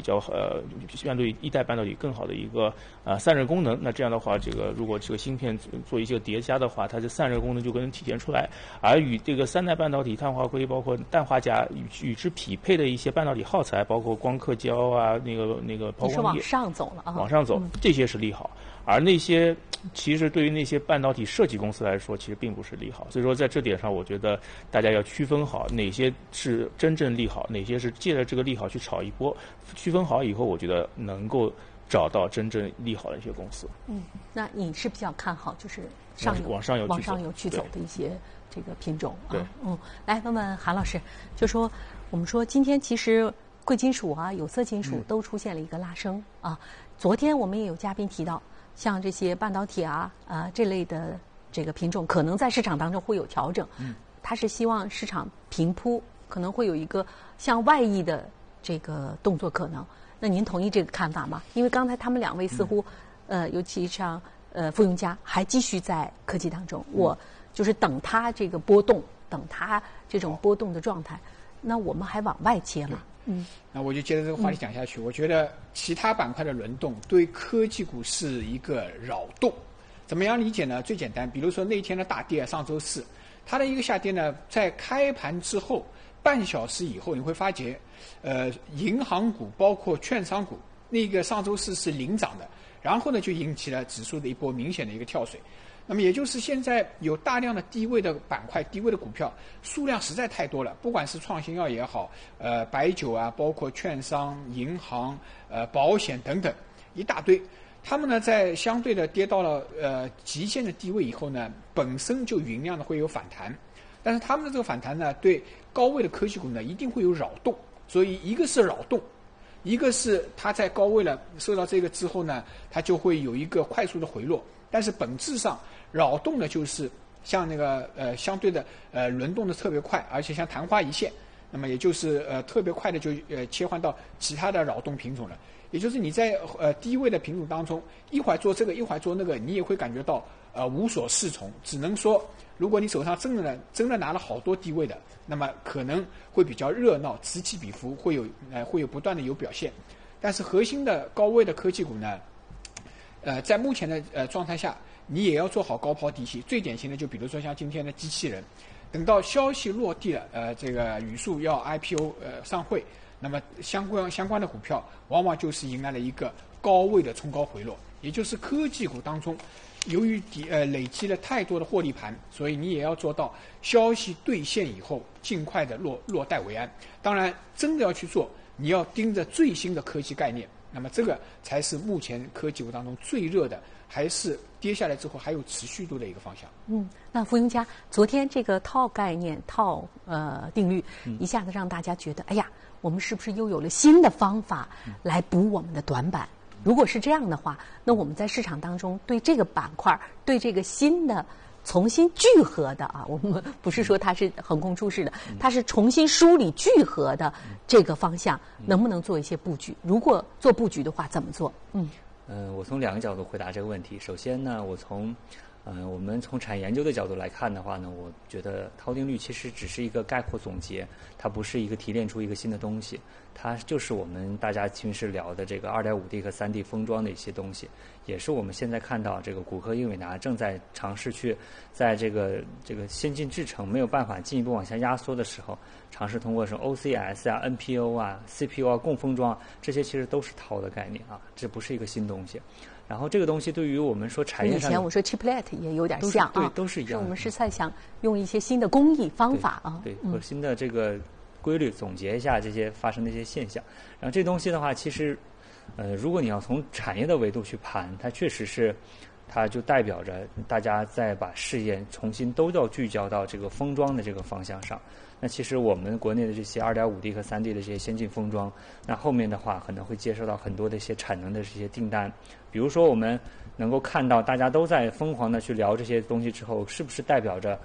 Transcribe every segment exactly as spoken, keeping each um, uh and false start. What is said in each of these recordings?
较呃相对一代半导体更好的一个呃散热功能。那这样的话，这个如果这个芯片做一些叠加的话，它的散热功能就能体现出来。而与这个三代半导体碳化硅包括氮化镓与与之匹配的一些半导体耗材，包括光刻胶啊，那个那个抛光液， 你是往上走了啊？ 往上走， 嗯、 这些是利好。而那些其实对于那些半导体设计公司来说，其实并不是利好。所以说在这点上，我觉得大家要区分好哪些是真正利好，哪些是借着这个利好去炒一波。区分好以后，我觉得能够找到真正利好的一些公司。 嗯，那你是比较看好就是上游往上游往上游去走的一些这个品种啊？ 对， 嗯，来问问韩老师，就说我们说今天其实贵金属啊、有色金属都出现了一个拉升、嗯、啊。昨天我们也有嘉宾提到，像这些半导体啊啊这类的这个品种，可能在市场当中会有调整。嗯，他是希望市场平铺，可能会有一个向外溢的这个动作可能。那您同意这个看法吗？因为刚才他们两位似乎，嗯、呃，尤其像呃傅永嘉还继续在科技当中，我就是等它这个波动，等它这种波动的状态，那我们还往外切嘛？嗯， 那我就接着这个话题讲下去。嗯、我觉得其他板块的轮动对科技股是一个扰动。怎么样理解呢？最简单，比如说那天的大跌，上周四，它的一个下跌呢，在开盘之后半小时以后，你会发觉，呃，银行股包括券商股，那个上周四是领涨的，然后呢就引起了指数的一波明显的一个跳水。那么也就是现在有大量的低位的板块、低位的股票数量实在太多了，不管是创新药也好，呃，白酒啊，包括券商、银行、呃，保险等等一大堆，他们呢在相对的跌到了呃极限的低位以后呢，本身就酝酿的会有反弹，但是他们的这个反弹呢，对高位的科技股呢一定会有扰动，所以一个是扰动。一个是它在高位了，受到这个之后呢，它就会有一个快速的回落，但是本质上扰动呢，就是像那个呃相对的呃轮动的特别快，而且像昙花一现，那么也就是呃特别快的就呃切换到其他的扰动品种了。也就是你在呃低位的品种当中，一会儿做这个，一会儿做那个，你也会感觉到呃无所适从。只能说，如果你手上真的呢真的拿了好多低位的，那么可能会比较热闹，此起彼伏，会有呃会有不断的有表现。但是核心的高位的科技股呢，呃，在目前的呃状态下，你也要做好高抛低吸。最典型的就比如说像今天的机器人，等到消息落地了，呃，这个语数要 I P O 呃上会，那么相关相关的股票往往就是迎来了一个高位的冲高回落，也就是科技股当中，由于呃累积了太多的获利盘，所以你也要做到消息兑现以后尽快的落落袋为安。当然，真的要去做，你要盯着最新的科技概念，那么这个才是目前科技股当中最热的，还是跌下来之后还有持续度的一个方向。 嗯，那傅永嘉，昨天这个套概念、套呃定律，一下子让大家觉得，哎呀，我们是不是又有了新的方法来补我们的短板？如果是这样的话，那我们在市场当中对这个板块、对这个新的重新聚合的啊，我们不是说它是横空出世的，它是重新梳理聚合的这个方向，能不能做一些布局？如果做布局的话，怎么做？嗯。 嗯，我从两个角度回答这个问题。首先呢，我从嗯、呃、我们从产业研究的角度来看的话呢，我觉得套定律其实只是一个概括总结，它不是一个提炼出一个新的东西，它就是我们大家平时聊的这个 二点五 D 和 三 D 封装的一些东西，也是我们现在看到这个谷歌、英伟达正在尝试去在这个这个先进制程没有办法进一步往下压缩的时候，尝试通过什么 O C S 啊、N P O 啊、C P U 啊共封装，这些其实都是套的概念啊，这不是一个新东西。然后这个东西对于我们说产业上， 以前我说 chiplet 也有点像啊， 对，都是一样的。 是我们是在想用一些新的工艺方法啊， 对，和新的这个规律总结一下这些发生的一些现象。然后这东西的话，其实，呃，如果你要从产业的维度去盘，它确实是，它就代表着大家再把视野重新都要聚焦到这个封装的这个方向上。那其实我们国内的这些 二点五 D 和 三 D 的这些先进封装，那后面的话可能会接收到很多的一些产能的这些订单。比如说我们能够看到大家都在疯狂的去聊这些东西之后，是不是代表着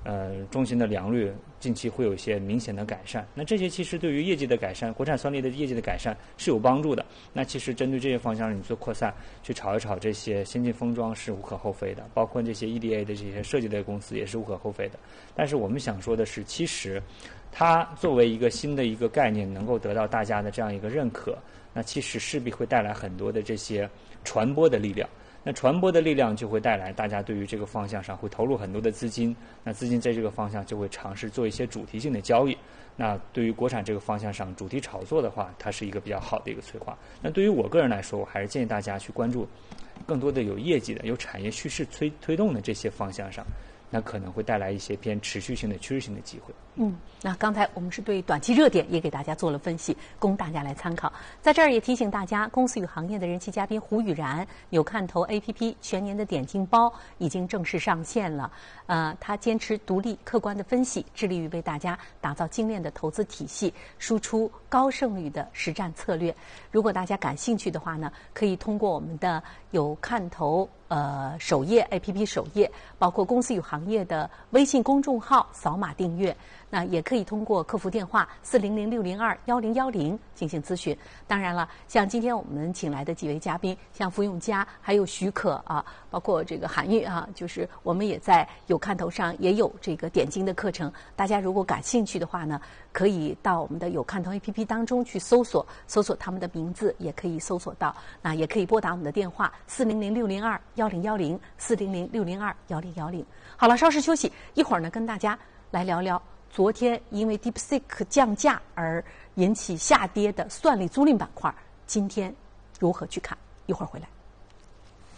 呃，中芯的良率近期会有一些明显的改善。那这些其实对于业绩的改善，国产算力的业绩的改善是有帮助的。那其实针对这些方向，你做扩散，去炒一炒这些先进封装是无可厚非的，包括这些 E D A 的这些设计类公司也是无可厚非的。但是我们想说的是，其实它作为一个新的一个概念，能够得到大家的这样一个认可，那其实势必会带来很多的这些传播的力量。那传播的力量就会带来大家对于这个方向上会投入很多的资金，那资金在这个方向就会尝试做一些主题性的交易。那对于国产这个方向上主题炒作的话，它是一个比较好的一个催化。那对于我个人来说，我还是建议大家去关注更多的有业绩的、有产业趋势推推动的这些方向上，那可能会带来一些偏持续性的趋势性的机会。 嗯，那刚才我们是对短期热点也给大家做了分析，供大家来参考。在这儿也提醒大家，公司与行业的人气嘉宾胡宇然有看头 A P P 全年的点金包已经正式上线了。呃，他坚持独立客观的分析，致力于为大家打造精炼的投资体系，输出高胜率的实战策略。如果大家感兴趣的话呢，可以通过我们的有看头呃首页 A P P 首页，包括公司与行业的微信公众号扫码订阅。那也可以通过客服电话四零零六零二幺零幺零进行咨询。当然了，像今天我们请来的几位嘉宾，像福永嘉还有许可啊，包括这个韩愈啊，就是我们也在有看头上也有这个点金的课程。大家如果感兴趣的话呢，可以到我们的有看头 A P P 当中去搜索，搜索他们的名字，也可以搜索到。那也可以拨打我们的电话四零零六零二幺零幺零四零零六零二幺零幺零。好了，稍事休息，一会儿呢跟大家来聊聊昨天因为 DeepSeek 降价而引起下跌的算力租赁板块，今天如何去看？一会儿回来。